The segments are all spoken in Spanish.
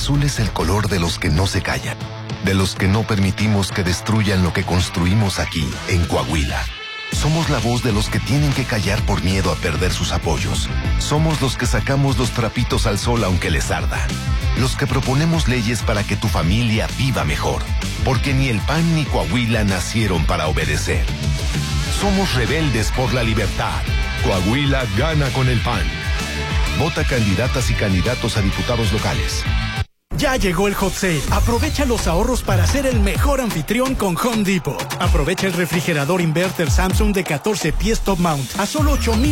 azul es el color de los que no se callan, de los que no permitimos que destruyan lo que construimos aquí, en Coahuila. Somos la voz de los que tienen que callar por miedo a perder sus apoyos. Somos los que sacamos los trapitos al sol aunque les arda. Los que proponemos leyes para que tu familia viva mejor. Porque ni el PAN ni Coahuila nacieron para obedecer. Somos rebeldes por la libertad. Coahuila gana con el PAN. Vota candidatas y candidatos a diputados locales. Ya llegó el Hot Sale. Aprovecha los ahorros para ser el mejor anfitrión con Home Depot. Aprovecha el refrigerador inverter Samsung de 14 pies top mount a solo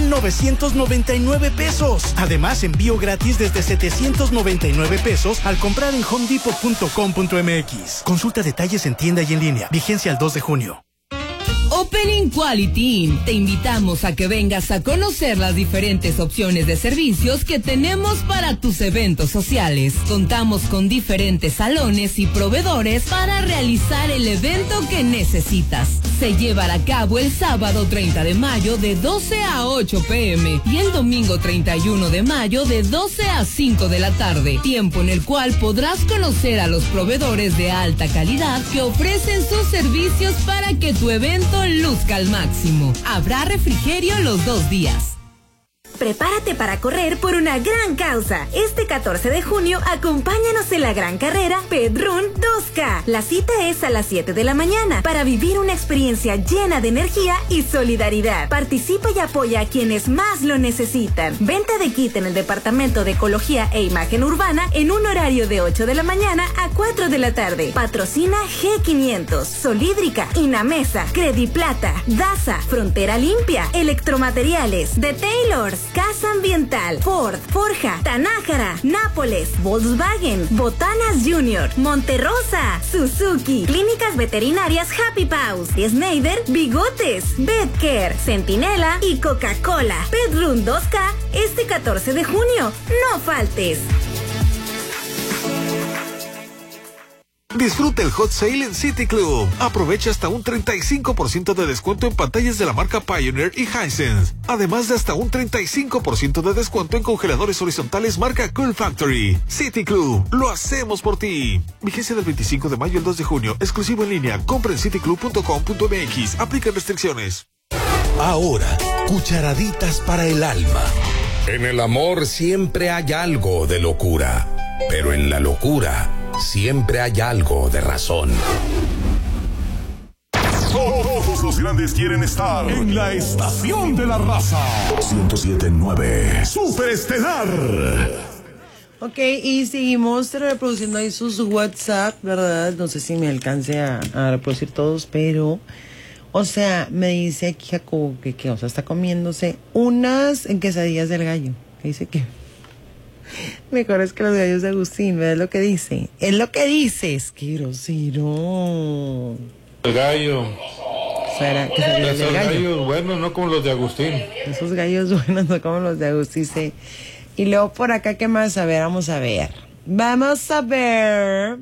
8,999 pesos. Además, envío gratis desde 799 pesos al comprar en homedepot.com.mx. Consulta detalles en tienda y en línea. Vigencia al 2 de junio. Opening Quality. Te invitamos a que vengas a conocer las diferentes opciones de servicios que tenemos para tus eventos sociales. Contamos con diferentes salones y proveedores para realizar el evento que necesitas. Se llevará a cabo el sábado 30 de mayo de 12 a 8 p.m. y el domingo 31 de mayo de 12 a 5 de la tarde. Tiempo en el cual podrás conocer a los proveedores de alta calidad que ofrecen sus servicios para que tu evento luzca al máximo. Habrá refrigerio los 2 días. Prepárate para correr por una gran causa. Este 14 de junio, acompáñanos en la gran carrera Pedrún 2K. La cita es a las 7 de la mañana para vivir una experiencia llena de energía y solidaridad. Participa y apoya a quienes más lo necesitan. Venta de kit en el Departamento de Ecología e Imagen Urbana en un horario de 8 de la mañana a 4 de la tarde. Patrocina G500, Solídrica, Inamesa, Crediplata, Daza, Frontera Limpia, Electromateriales, The Taylors, Casa Ambiental, Ford, Forja, Tanájara, Nápoles, Volkswagen, Botanas Junior, Monterrosa, Suzuki, Clínicas Veterinarias Happy Paws, Schneider, Bigotes, Betcare, Centinela y Coca-Cola. Pedrún 2K este 14 de junio. No faltes. Disfruta el Hot Sale en City Club. Aprovecha hasta un 35% de descuento en pantallas de la marca Pioneer y Hisense. Además de hasta un 35% de descuento en congeladores horizontales marca Cool Factory. City Club, lo hacemos por ti. Vigencia del 25 de mayo al 2 de junio. Exclusivo en línea. Compra en cityclub.com.mx. Aplican restricciones. Ahora, cucharaditas para el alma. En el amor siempre hay algo de locura, pero en la locura siempre hay algo de razón. Todos los grandes quieren estar en la estación de la raza. 107.9 Superestelar. Ok, y seguimos reproduciendo ahí sus WhatsApp, ¿verdad? No sé si me alcance a reproducir todos, pero... O sea, me dice aquí Jacobo que o sea, está comiéndose unas quesadillas del gallo. Que dice que... Mejor es que los gallos de Agustín, ¿verdad? Es lo que dice. Es lo que dice. Es que grosero. El gallo. O sea, esos gallos buenos, no como los de Agustín. Esos gallos buenos, no como los de Agustín. Sí. Y luego por acá, ¿qué más? A ver, vamos a ver. Vamos a ver.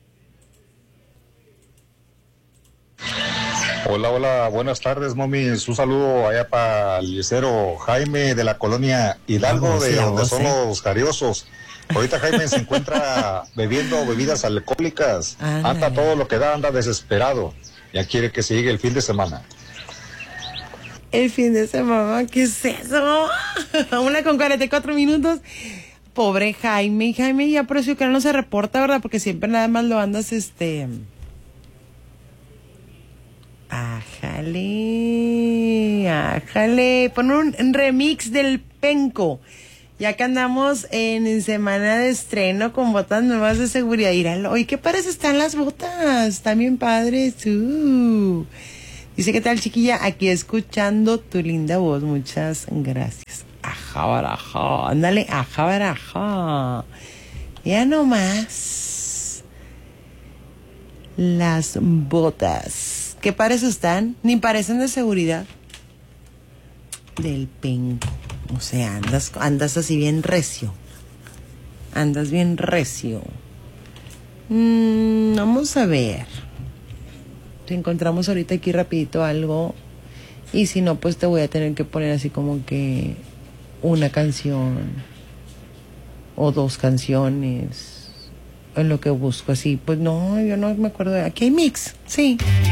Hola, buenas tardes, momis. Un saludo allá para el licero Jaime de la colonia Hidalgo, de donde son los jariosos. Ahorita Jaime se encuentra bebiendo bebidas alcohólicas. Anda todo lo que da, anda desesperado. Ya quiere que se llegue el fin de semana. El fin de semana, ¿qué es eso? 1:44. Pobre Jaime. Jaime ya por eso que no se reporta, ¿verdad? Porque siempre nada más lo andas, Ájale. Pon un remix del Penco. Ya que andamos en semana de estreno con botas nuevas de seguridad. Míralo. ¿Y qué padres están las botas? Están bien padres. Dice, ¿qué tal, chiquilla? Aquí escuchando tu linda voz. Muchas gracias. Ajá, baraja. Ándale, ajá, baraja. Ya nomás. Las botas. ¿Qué pares están? Ni parecen de seguridad. Del Penco. O sea, andas así bien recio. Andas bien recio. Vamos a ver. Te encontramos ahorita aquí rapidito algo. Y si no, pues te voy a tener que poner así como que una canción. O 2 canciones. en lo que busco, así, pues no, yo no me acuerdo. Aquí hay mix, sí.